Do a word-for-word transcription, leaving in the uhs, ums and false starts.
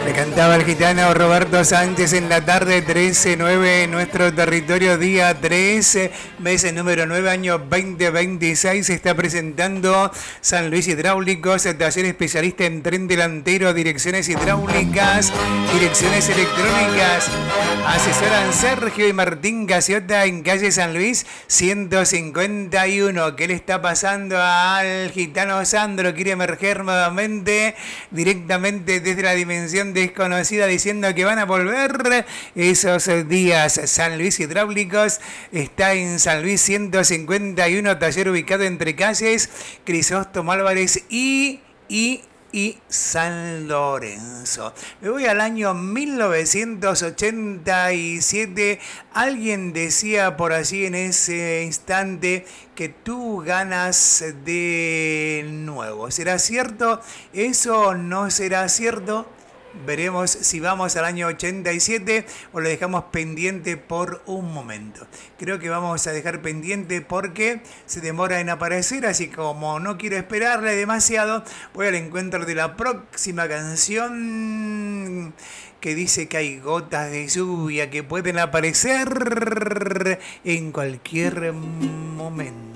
Le cantaba el gitano Roberto Sánchez en la tarde trece nueve en nuestro territorio, día trece, mes número nueve, año veinte veintiséis. Se está presentando San Luis Hidráulicos, taller especialista en tren delantero, direcciones hidráulicas, direcciones electrónicas. Asesoran Sergio y Martín Gaciota en calle San Luis ciento cincuenta y uno. ¿Qué le está pasando al gitano Sandro? Quiere emerger nuevamente directamente desde la dimensión desconocida, diciendo que van a volver esos días. San Luis Hidráulicos está en San Luis ciento cincuenta y uno, taller ubicado entre calles Crisóstomo Álvarez y, y, y San Lorenzo. Me voy al año mil novecientos ochenta y siete. Alguien decía por allí en ese instante que tú ganas de nuevo. ¿Será cierto? ¿Eso no será cierto? Veremos si vamos al año ochenta y siete o lo dejamos pendiente por un momento. Creo que vamos a dejar pendiente porque se demora en aparecer, así como no quiero esperarle demasiado, voy al encuentro de la próxima canción que dice que hay gotas de lluvia que pueden aparecer en cualquier momento.